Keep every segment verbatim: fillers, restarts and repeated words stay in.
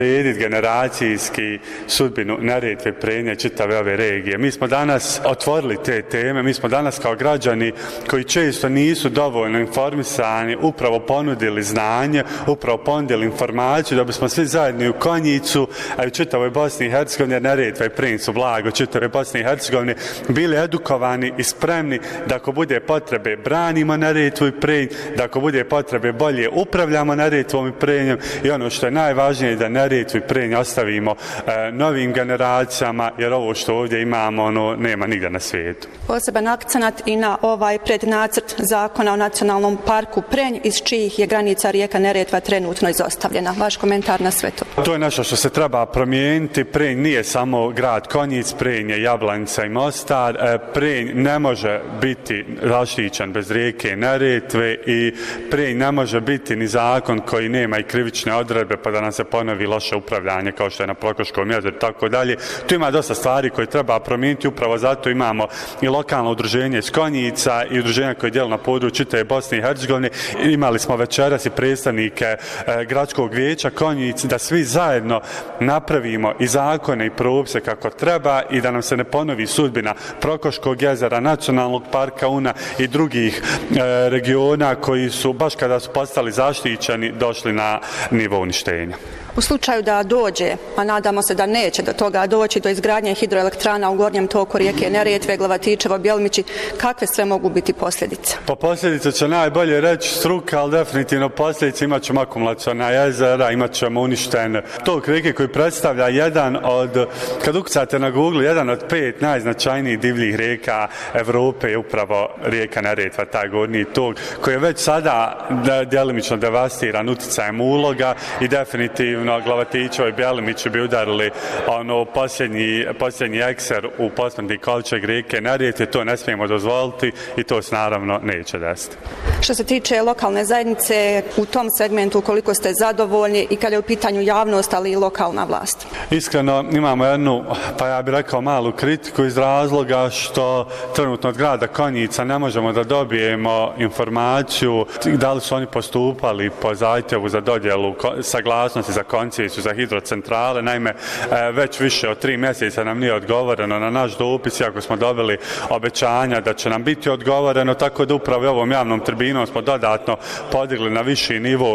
urediti generacijski sudbinu Neretve, Prenja, čitave ove regije. Mi smo danas otvorili te teme, mi smo danas kao građani koji često nisu dovoljno informisani upravo ponudili znanje, upravo ponudili informaciju da bismo svi zajedni u Konjicu, a i u čitavoj Bosni i Hercegovini, jer Neretva i Prenj su blago čitave Bosni i Hercegovine, bili edukovani i spremni da ako bude potrebe branimo Neretvu i Prenj, da ako bude potrebe bolje upravljamo Neretvom i Prenjom i ono što je najvažnije da Neretvu i Prenj ostavimo e, novim generacijama, jer ovo što ovdje imamo ono nema nigdje na svijetu. Poseban akcenat i na ovaj prednacrt zakona o nacionalnom parku Prenj, iz čijih je granica rijeka Neretva trenutno izostavljena. Vaš komentar na sve to? To je nešto što se treba promijeniti. Prenj nije samo grad Konjic, Prenj je Jablanica i Mostar. E, Prenj ne može biti zaštićen bez rijeke Neretve i Prenj ne može biti ni zakon koji nema i krivične odredbe pa da nam se ponovi loše upravljanje kao što je na Prokoškom jezeru i tako dalje. Tu ima dosta stvari koje treba promijeniti, upravo zato imamo i lokalno udruženje iz Konjica i udruženja koje djeluju na području čitave Bosne i Hercegovine. Imali smo večeras i predstavnike e, gradskog vijeća Konjic da svi zajedno napravimo i zakone i propise kako treba i da nam se ne ponovi sudbina Prokoškog jezera, nacionalnog parka Una i drugih e, regiona koji su baš kada su postali zaštićeni došli na nivo uništenja. U slučaju da dođe, a nadamo se da neće do toga doći, do izgradnje hidroelektrana u gornjem toku rijeke Neretve, Glavatičevo, Bjelmići, kakve sve mogu biti posljedice? Po posljedice će najbolje reći struka, ali definitivno posljedice imat ćemo akumulaciona jezera, imat ćemo uništen tok rijeke koji predstavlja jedan od, kad ukucate na Google, jedan od pet najznačajnijih divljih rijeka Evrope je upravo rijeka Neretva, taj gornji tok, koji je već sada djelimično devastiran uticajem uloga i definitivno Glavatićevo i Bjelimići bi udarili ono posljednji, posljednji ekser u posmrtni kolčeg rijeke Neretve, to ne smijemo dozvoliti i to se naravno neće desiti. Što se tiče lokalne zajednice, u tom segmentu koliko ste zadovoljni i kada je u pitanju javnost, ali i lokalna vlast? Iskreno imamo jednu, pa ja bih rekao malu kritiku iz razloga što trenutno od grada Konjica ne možemo da dobijemo informaciju da li su oni postupali po zahtjevu za dodjelu saglasnosti za koncesiju za hidrocentrale. Naime, već više od tri mjeseca nam nije odgovoreno na naš dopis, iako smo dobili obećanja da će nam biti odgovoreno, tako da upravo ovom javnom tribinom smo dodatno podigli na viši nivo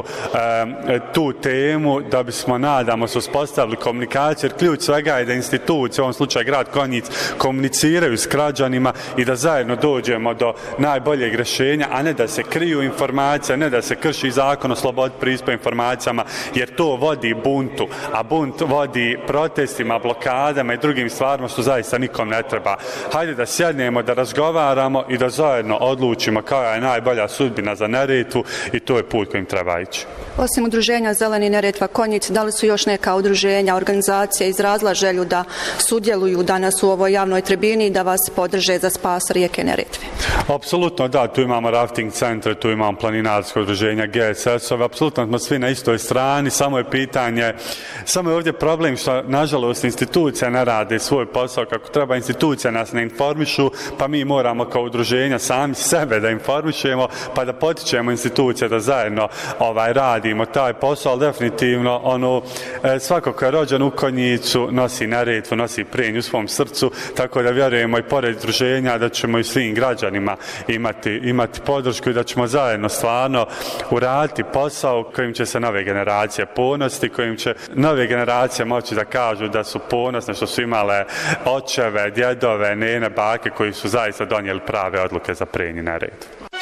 e, tu temu da bismo, nadamo se, uspostavili komunikaciju, jer ključ svega je da institucije, u ovom slučaju grad Konjic, komuniciraju s građanima i da zajedno dođemo do najboljeg rješenja, a ne da se kriju informacije, ne da se krši zakon o slobodi pristupa informacijama, jer to vodi buntu, a bunt vodi protestima, blokadama i drugim stvarima što zaista nikom ne treba. Hajde da sjednemo, da razgovaramo i da zajedno odlučimo koja je najbolja sudbina za Neretvu i to je put kojim treba ići. Osim udruženja Zeleni Neretva Konjic, da li su još neka udruženja, organizacije izrazila želju da sudjeluju danas u ovoj javnoj tribini i da vas podrže za spas rijeke Neretve? Apsolutno da, tu imamo rafting centre, tu imamo planinarsko udruženje G S S-ove, apsolutno smo svi na istoj strani, samo je pitanje, samo je ovdje problem što nažalost institucija ne rade svoj posao kako treba, institucija nas ne informišu, pa mi moramo kao udruženja sami sebe da informišemo, pa da potičemo institucije da zajedno ovaj radimo taj posao, ali definitivno ono, svako ko je rođen u Konjicu nosi Neretvu, nosi Prenj u svom srcu, tako da vjerujemo i pored udruženja da ćemo i svim građanima imati, imati podršku i da ćemo zajedno stvarno uraditi posao kojim će se nove generacije ponositi, kojim će nove generacije moći da kažu da su ponosne što su imale očeve, djedove, nene, bake koji su zaista donijeli prave odluke za Prenj i Neretvu.